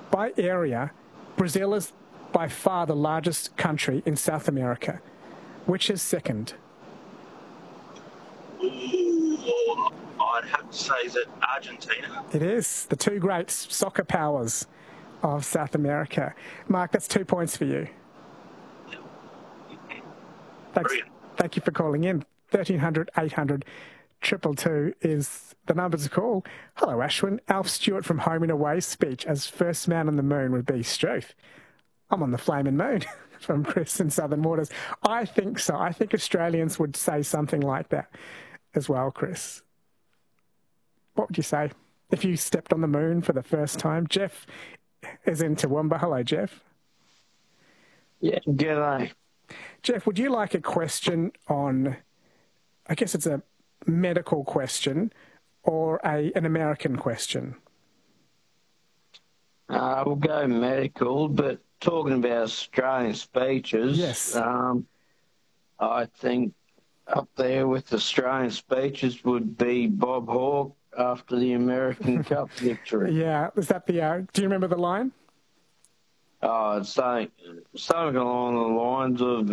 by area, Brazil is by far the largest country in South America. Which is second? I'd have to say, is it Argentina? It is. The two great soccer powers of South America. Mark, that's 2 points for you. Thanks. Brilliant. Thank you for calling in. 1300 800 222 is the number to call. Hello, Ashwin. Alf Stewart from Home and Away speech as first man on the moon would be Struth. I'm on the flaming moon from Chris in Southern Waters. I think so. I think Australians would say something like that as well, Chris. What would you say if you stepped on the moon for the first time? Jeff is in Toowoomba. Hello, Jeff. Yeah, g'day. Jeff, would you like a question on, I guess it's a medical question or an American question? We'll go medical, but talking about Australian speeches, yes. I think up there with Australian speeches would be Bob Hawke after the American Cup victory. Yeah, is that the, do you remember the line? It's something along the lines of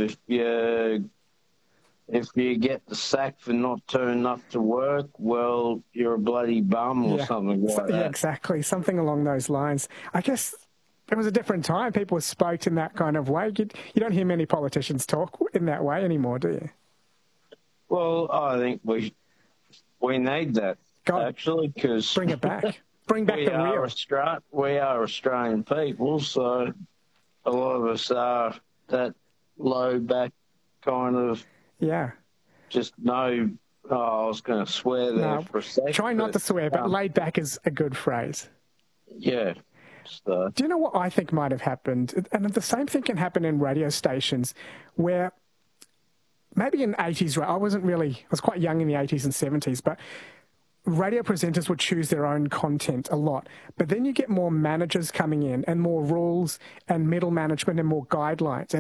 if you get the sack for not turning up to work, well, you're a bloody bum or something like that. Yeah, exactly. Something along those lines. I guess it was a different time. People spoke in that kind of way. You don't hear many politicians talk in that way anymore, do you? Well, I think we need that, actually, because... Bring it back. Bring back the real. We are Australian people, so a lot of us are that low back kind of... Yeah. Just no... Oh, I was going to swear there for a second. Try not to swear, but laid back is a good phrase. Yeah. Do you know what I think might have happened? And the same thing can happen in radio stations where maybe in the 80s, I was quite young in the 80s and 70s, but radio presenters would choose their own content a lot. But then you get more managers coming in and more rules and middle management and more guidelines.